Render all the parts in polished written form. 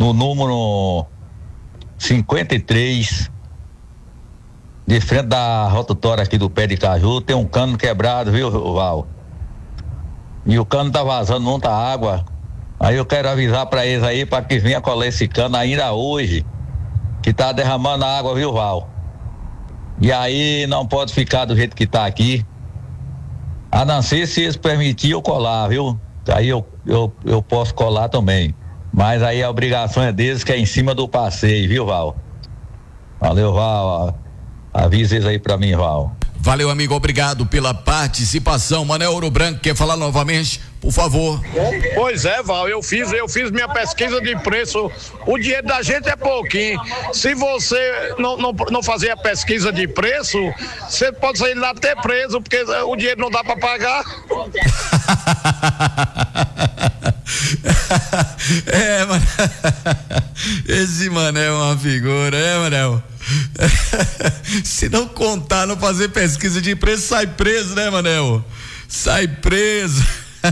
no número 53, de frente da rotatória aqui do Pé de Caju, tem um cano quebrado, viu, Val? E o cano tá vazando muita água. Aí eu quero avisar para eles aí, para que venha colar esse cano ainda hoje, que tá derramando água, viu, Val? E aí não pode ficar do jeito que tá aqui. A não ser se eles permitirem eu colar, viu? Aí eu posso colar também. Mas aí a obrigação é deles, que é em cima do passeio, viu, Val? Valeu, Val. Avisa eles aí pra mim, Val. Valeu, amigo, obrigado pela participação. Manel Ouro Branco, quer falar novamente? Por favor. Pois é, Val, eu fiz minha pesquisa de preço. O dinheiro da gente é pouquinho. Se você não fazer a pesquisa de preço, você pode sair lá até preso, porque o dinheiro não dá pra pagar. Mano. Esse Manel é uma figura, Manel? Se não contar, não fazer pesquisa de preço, sai preso, né, Manel? Sai preso.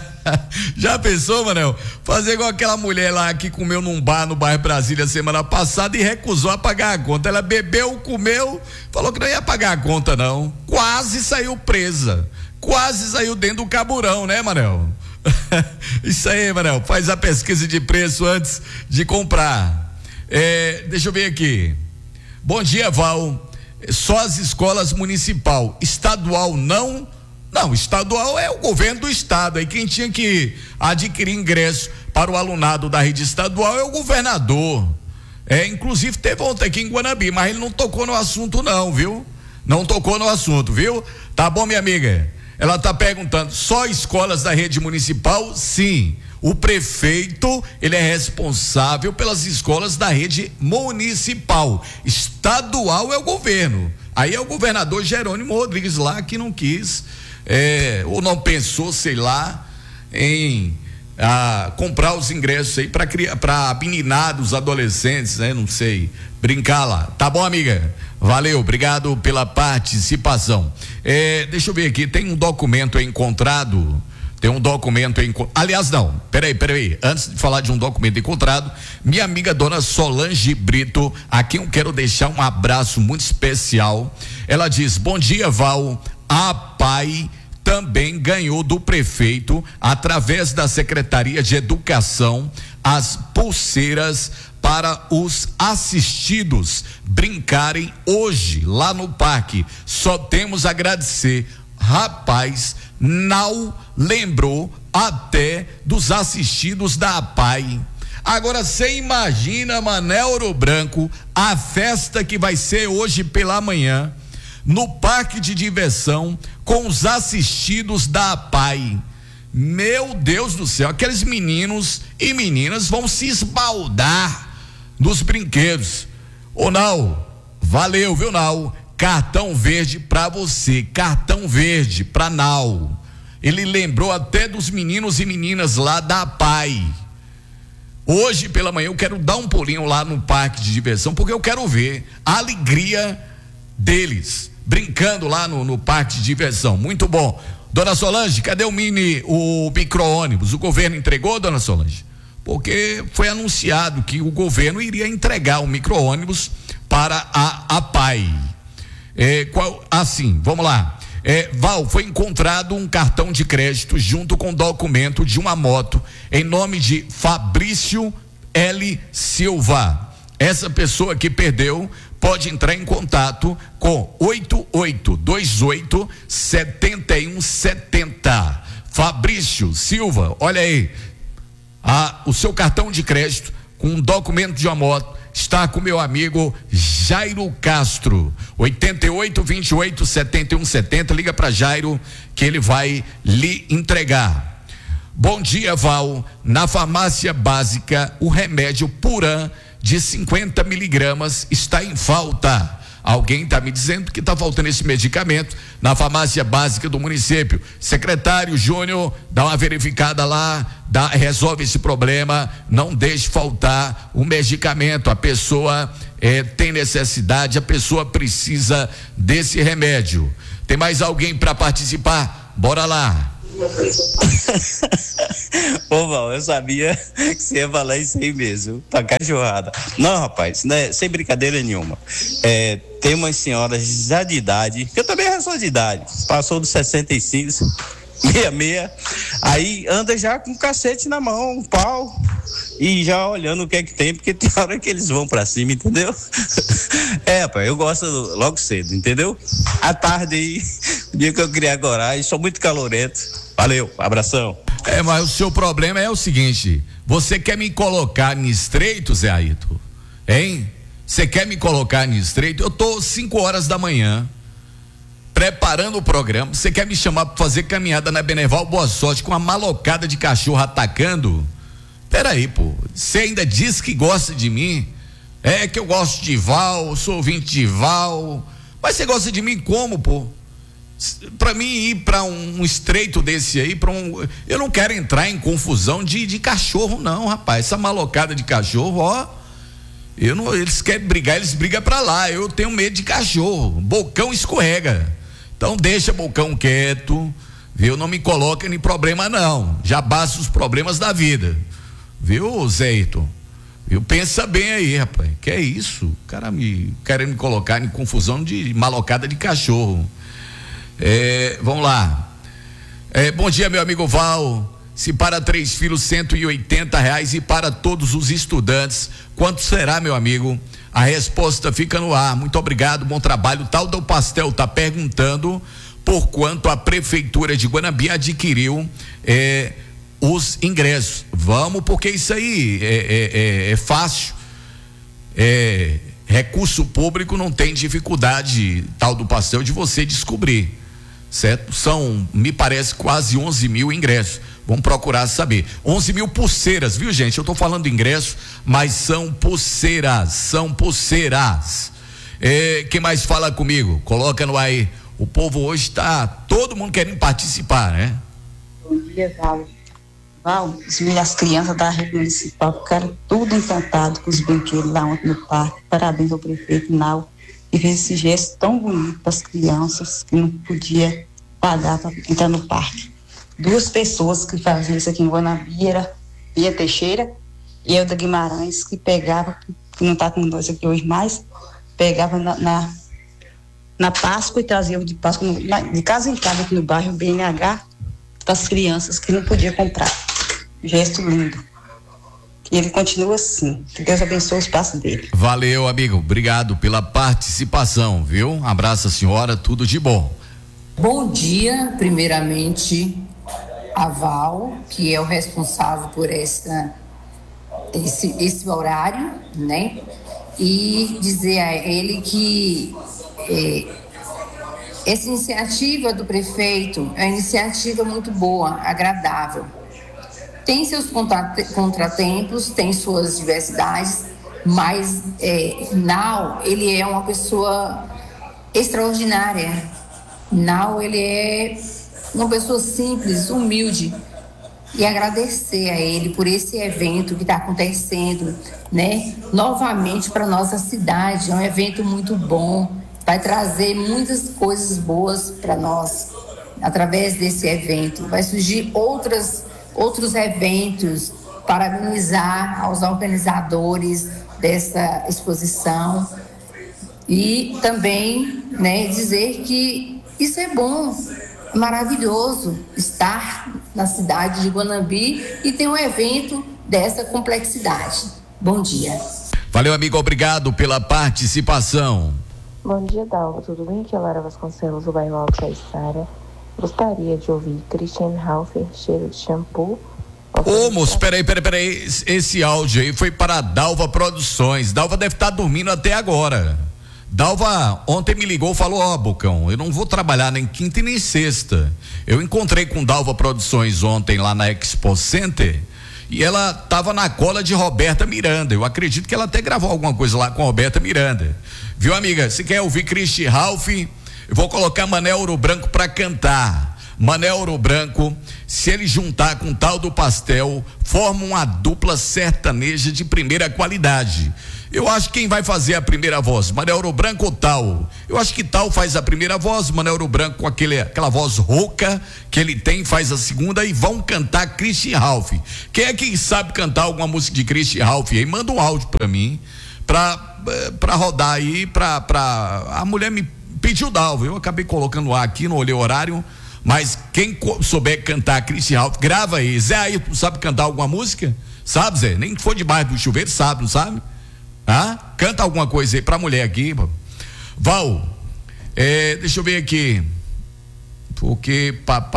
Já pensou, Manel? Fazer igual aquela mulher lá que comeu num bar no bairro Brasília semana passada e recusou a pagar a conta. Ela bebeu, comeu, falou que não ia pagar a conta, não. Quase saiu presa. Quase saiu dentro do caburão, né, Manel? Isso aí, Manel. Faz a pesquisa de preço antes de comprar. Deixa eu ver aqui. Bom dia, Val. Só as escolas municipal, estadual não, estadual é o governo do estado, aí quem tinha que adquirir ingresso para o alunado da rede estadual é o governador. Inclusive teve ontem aqui em Guanabi, mas ele não tocou no assunto não, viu? Não tocou no assunto, viu? Tá bom, minha amiga? Ela tá perguntando, só escolas da rede municipal? Sim. O prefeito, ele é responsável pelas escolas da rede municipal. Estadual é o governo. Aí é o governador Jerônimo Rodrigues lá que não quis, ou não pensou, sei lá, em comprar os ingressos aí para meninados, adolescentes, né? Não sei, brincar lá. Tá bom, amiga? Valeu, obrigado pela participação. Deixa eu ver aqui, tem um documento encontrado. Aliás, não, peraí, antes de falar de um documento encontrado, minha amiga dona Solange Brito, a quem eu quero deixar um abraço muito especial. Ela diz: bom dia, Val. A PAI também ganhou do prefeito, através da Secretaria de Educação, as pulseiras para os assistidos brincarem hoje lá no parque. Só temos a agradecer. Rapaz, não lembrou até dos assistidos da APAI. Agora você imagina, Manel Ouro Branco, a festa que vai ser hoje pela manhã no parque de diversão com os assistidos da APAI. Meu Deus do céu, aqueles meninos e meninas vão se esbaldar nos brinquedos. Ô Nau, valeu, viu, Nau? Cartão verde pra você, cartão verde pra Nau. Ele lembrou até dos meninos e meninas lá da PAI. Hoje pela manhã eu quero dar um pulinho lá no parque de diversão, porque eu quero ver a alegria deles, brincando lá no parque de diversão. Muito bom. Dona Solange, cadê o micro-ônibus? O governo entregou, dona Solange? Porque foi anunciado que o governo iria entregar o micro-ônibus para a PAI. Vamos lá. Val, foi encontrado um cartão de crédito junto com documento de uma moto em nome de Fabrício L. Silva. Essa pessoa que perdeu pode entrar em contato com 8828-7170. Fabrício Silva, olha aí, o seu cartão de crédito com um documento de uma moto está com meu amigo Jairo Castro, 8828-7170. Liga para Jairo que ele vai lhe entregar. Bom dia, Val. Na farmácia básica, o remédio Puran de 50 miligramas está em falta. Alguém está me dizendo que está faltando esse medicamento na farmácia básica do município. Secretário Júnior, dá uma verificada lá, resolve esse problema, não deixe faltar o medicamento. A pessoa tem necessidade, a pessoa precisa desse remédio. Tem mais alguém para participar? Bora lá. Ô, Val, eu sabia que você ia falar isso aí mesmo, pra cachorrada. Não, rapaz, né, sem brincadeira nenhuma. Tem umas senhoras já de idade, que eu também já sou de idade, passou dos 65, 66, aí anda já com um cacete na mão, um pau, e já olhando o que é que tem, porque tem hora que eles vão pra cima, entendeu? Rapaz, eu gosto logo cedo, entendeu? À tarde aí, o dia que eu criar coragem, sou muito calorento. Valeu, abração. Mas o seu problema é o seguinte: você quer me colocar em estreito, Zé Aito? Hein? Você quer me colocar em estreito? Eu tô 5 horas da manhã preparando o programa. Você quer me chamar para fazer caminhada na Beneval Boa Sorte com uma malocada de cachorro atacando? Peraí, pô, você ainda diz que gosta de mim? É que eu gosto de Val, sou ouvinte de Val, mas você gosta de mim como, pô? Pra mim ir pra um estreito desse aí, eu não quero entrar em confusão de cachorro não, rapaz, essa malocada de cachorro, ó, eles querem brigar, eles brigam pra lá, eu tenho medo de cachorro, Bocão escorrega, então deixa Bocão quieto, viu, não me coloca em problema não, já basta os problemas da vida. Viu, Zéito? Eu pensa bem aí, rapaz. Que é isso? O cara querendo me colocar em confusão de malocada de cachorro. Vamos lá. Bom dia, meu amigo Val. Se para 3 filhos R$180 e para todos os estudantes, quanto será, meu amigo? A resposta fica no ar. Muito obrigado, bom trabalho. Tal do Pastel tá perguntando por quanto a prefeitura de Guanambi adquiriu os ingressos. Vamos, porque isso aí é fácil. Recurso público não tem dificuldade, tal do Pastel, de você descobrir, certo? São, me parece, quase 11 mil ingressos. Vamos procurar saber. 11 mil pulseiras, viu, gente? Eu tô falando de ingresso, mas são pulseiras. Quem mais fala comigo? Coloca no aí. O povo hoje tá todo mundo querendo participar, né? Bom dia, Val. As crianças da rede municipal ficaram tudo encantado com os brinquedos lá ontem no parque. Parabéns ao prefeito Nau, e fez esse gesto tão bonito para as crianças que não podia pagar para entrar no parque. 2 pessoas que faziam isso aqui em Guanambi era Bia Teixeira e Elda Guimarães, que pegava, que não está com nós aqui hoje mais, pegava na Páscoa e trazia de Páscoa de casa em casa aqui no bairro BNH para as crianças que não podiam comprar. Gesto lindo. E ele continua assim. Que Deus abençoe o espaço dele. Valeu, amigo. Obrigado pela participação, viu? Abraço a senhora, tudo de bom. Bom dia, primeiramente, a Val, que é o responsável por esse horário, né? E dizer a ele que essa iniciativa do prefeito é uma iniciativa muito boa, agradável. Tem seus contratempos, tem suas diversidades, mas Nau, ele é uma pessoa extraordinária. Nau, ele é uma pessoa simples, humilde, e agradecer a ele por esse evento que está acontecendo, né? Novamente para nossa cidade. É um evento muito bom, vai trazer muitas coisas boas para nós através desse evento. Vai surgir outros eventos. Parabenizar aos organizadores dessa exposição e também, né, dizer que isso é bom, é maravilhoso estar na cidade de Guanambi e ter um evento dessa complexidade. Bom dia. Valeu, amigo, obrigado pela participação. Bom dia, Dalva, tudo bem? Aqui é Lara Vasconcelos, do bairro Alto da Estara. Gostaria de ouvir Christian Ralph, Cheiro de Shampoo. Ô, moço, peraí, esse áudio aí foi para a Dalva Produções. Dalva deve estar dormindo até agora. Dalva ontem me ligou e falou: Bocão, eu não vou trabalhar nem quinta e nem sexta. Eu encontrei com Dalva Produções ontem lá na Expo Center e ela tava na cola de Roberta Miranda. Eu acredito que ela até gravou alguma coisa lá com Roberta Miranda. Viu, amiga? Se quer ouvir Christian Ralph, eu vou colocar Mané Ouro Branco pra cantar. Mané Ouro Branco, se ele juntar com Tal do Pastel, forma uma dupla sertaneja de primeira qualidade. Eu acho que quem vai fazer a primeira voz, Mané Ouro Branco ou Tal? Eu acho que Tal faz a primeira voz, Mané Ouro Branco com aquela voz rouca que ele tem, faz a segunda e vão cantar Christian Ralph. Quem é que sabe cantar alguma música de Christian Ralph aí? Manda um áudio pra mim, pra rodar aí, a mulher me pediu Dalva, eu acabei colocando no ar aqui, não olhei o horário, mas quem souber cantar Christian Ralph, grava aí. Zé, aí tu sabe cantar alguma música? Sabe, Zé? Nem que for debaixo do chuveiro, sabe, não sabe? Canta alguma coisa aí pra mulher aqui. Val, deixa eu ver aqui. Porque,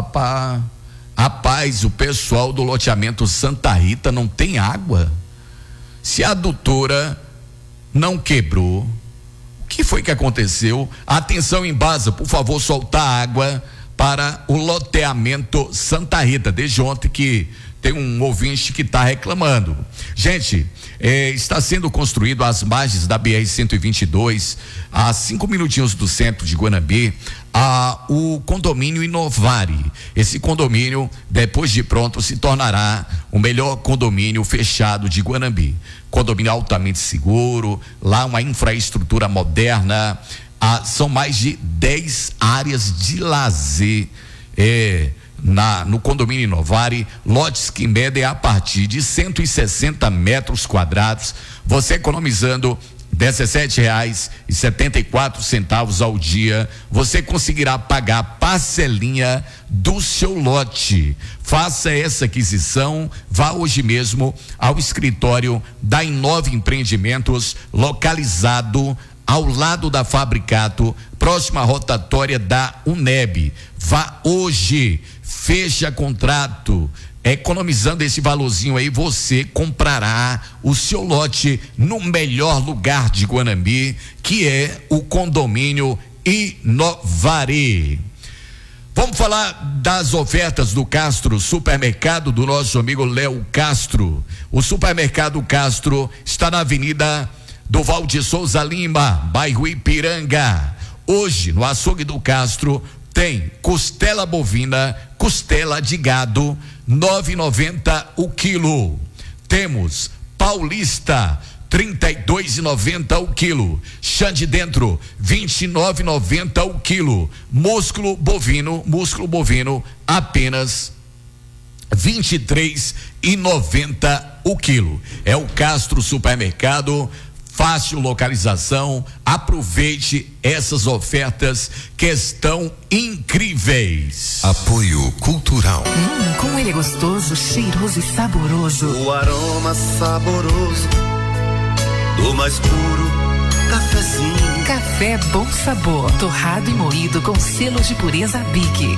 rapaz, o pessoal do loteamento Santa Rita não tem água. Se a adutora não quebrou, o que foi que aconteceu? Atenção, Embasa, por favor, soltar água para o loteamento Santa Rita. Desde ontem que tem um ouvinte que está reclamando. Gente, está sendo construído às margens da BR-122, a 5 minutinhos do centro de Guanambi, o condomínio Inovare. Esse condomínio, depois de pronto, se tornará o melhor condomínio fechado de Guanambi. Condomínio altamente seguro, lá uma infraestrutura moderna, são mais de 10 áreas de lazer, no condomínio Inovare, lotes que medem a partir de 160 metros quadrados, você economizando R$17,74 ao dia, você conseguirá pagar a parcelinha do seu lote. Faça essa aquisição, vá hoje mesmo ao escritório da Inove Empreendimentos, localizado ao lado da Fabricato, próxima à rotatória da UNEB. Vá hoje, fecha contrato, economizando esse valorzinho aí, você comprará o seu lote no melhor lugar de Guanambi, que é o condomínio Inovare. Vamos falar das ofertas do Castro Supermercado, do nosso amigo Léo Castro. O Supermercado Castro está na Avenida Duval de Souza Lima, bairro Ipiranga. Hoje, no açougue do Castro, tem costela bovina, costela de gado, R$9,90 o quilo. Temos paulista, R$32,90 o quilo. Chã de dentro, R$29,90 o quilo. Músculo bovino, apenas R$23,90 o quilo. É o Castro Supermercado. Fácil localização, aproveite essas ofertas que estão incríveis. Apoio Cultural. Como ele é gostoso, cheiroso e saboroso. O aroma saboroso do mais puro cafezinho. Café Bom Sabor, torrado e moído com selos de pureza BIC.